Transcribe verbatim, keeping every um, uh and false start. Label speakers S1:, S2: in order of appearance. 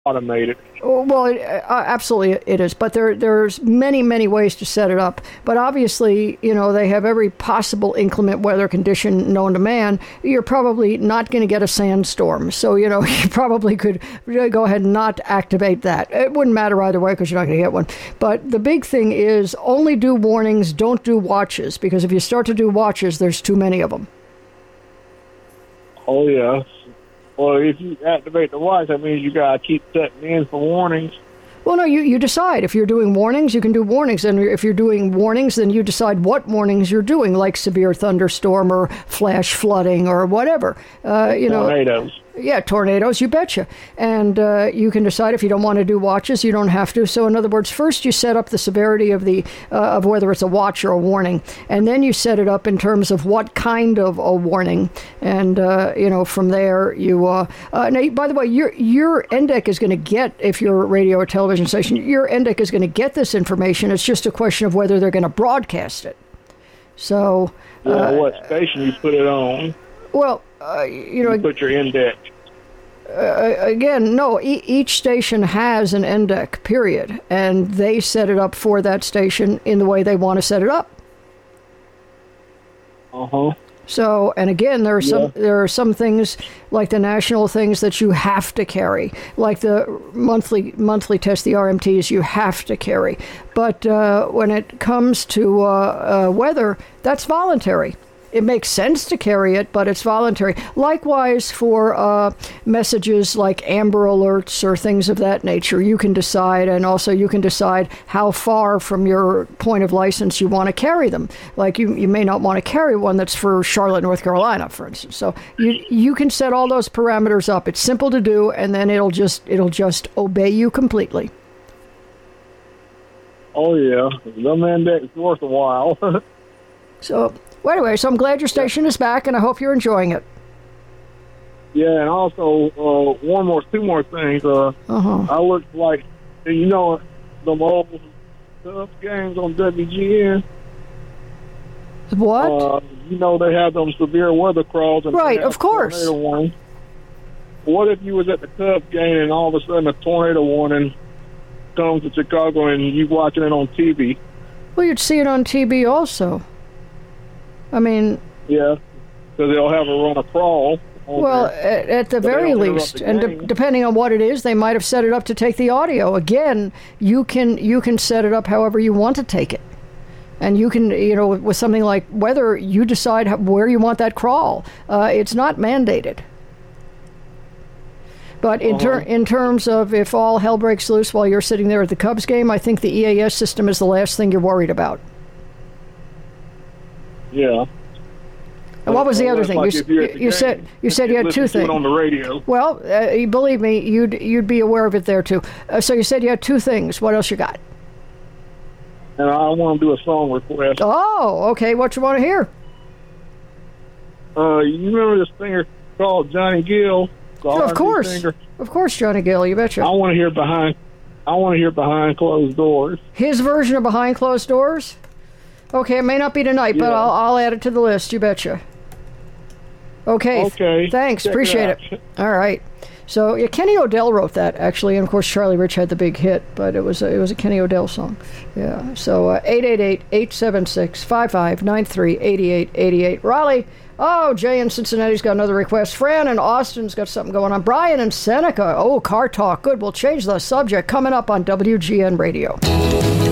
S1: automated.
S2: Well, it, uh, absolutely it is, but there there's many, many ways to set it up. But obviously, you know, they have every possible inclement weather condition known to man. You're probably not going to get a sandstorm. So, you know, you probably could go ahead and not activate that. It wouldn't matter either way because you're not going to get one. But the big thing is only do warnings, don't do watches, because if you start to do watches, there's too many of them.
S1: Oh, yeah. Well, if you activate the watch, that means you got to keep setting in for warnings.
S2: Well, no, you, you decide. If you're doing warnings, you can do warnings. And if you're doing warnings, then you decide what warnings you're doing, like severe thunderstorm or flash flooding or whatever. Uh, you know,
S1: tornadoes.
S2: Yeah, tornadoes, you betcha. And uh, you can decide if you don't want to do watches, you don't have to. So in other words, first you set up the severity of the uh, of whether it's a watch or a warning, and then you set it up in terms of what kind of a warning. And uh, you know, from there you. Uh, uh, now, by the way, your your N D E C is going to get, if you're a radio or television station, your N D E C is going to get this information. It's just a question of whether they're going to broadcast it. So.
S1: Yeah,
S2: uh,
S1: what station you put it on?
S2: Well, uh, you know,
S1: you put your index.
S2: Uh, again, no, e- each station has an N D E C, period, and they set it up for that station in the way they want to set it up.
S1: Uh-huh.
S2: So, and again, there are some yeah. there are some things like the national things that you have to carry, like the monthly monthly test, the R M Ts, you have to carry. But uh, when it comes to uh, uh, weather, that's voluntary. It makes sense to carry it, but it's voluntary. Likewise, for uh, messages like Amber Alerts or things of that nature, you can decide, and also you can decide how far from your point of license you want to carry them. Like you, you may not want to carry one that's for Charlotte, North Carolina, for instance. So you you can set all those parameters up. It's simple to do, and then it'll just it'll just obey you completely.
S1: Oh yeah, the index is worth a while.
S2: So. Well, anyway, so I'm glad your station is back, and I hope you're enjoying it.
S1: Yeah, and also uh, one more, two more things. Uh,
S2: uh-huh.
S1: I looked like, you know, the old Cubs games on W G N.
S2: What?
S1: Uh, you know, they have them severe weather crawls. And
S2: right, of course.
S1: Warning. What if you was at the Cubs game and all of a sudden a tornado warning comes to Chicago and you watching it on T V?
S2: Well, you'd see it on T V also. I mean...
S1: Yeah, so they'll have a run a crawl.
S2: Well, at, at the very least, the and de- depending on what it is, they might have set it up to take the audio. Again, you can you can set it up however you want to take it. And you can, you know, with something like weather, you decide how, where you want that crawl. Uh, it's not mandated. But in, ter- in terms of if all hell breaks loose while you're sitting there at the Cubs game, I think the E A S system is the last thing you're worried about.
S1: Yeah.
S2: And what was the other thing? Like you, you, you said you said you had two things
S1: on the radio.
S2: Well, uh, believe me, you'd you'd be aware of it there too. Uh, so you said you had two things. What else you got?
S1: And I want to do a song request.
S2: Oh, okay. What you want to hear?
S1: Uh, you remember this singer called Johnny Gill?
S2: Sure, of course, singer? Of course, Johnny Gill. You betcha.
S1: I want to hear behind. I want to hear Behind Closed Doors.
S2: His version of Behind Closed Doors. Okay, it may not be tonight, yeah. but I'll, I'll add it to the list. You betcha. Okay.
S1: Okay.
S2: Thanks.
S1: Check
S2: Appreciate it, it. All right. So yeah, Kenny Odell wrote that actually, and of course Charlie Rich had the big hit, but it was a, it was a Kenny Odell song. Yeah. So uh, eight eight eight, eight seven six, five five nine three, eight eight eight eight. Raleigh. Oh, Jay in Cincinnati's got another request. Fran in Austin's got something going on. Brian in Seneca. Oh, car talk. Good. We'll change the subject coming up on W G N Radio.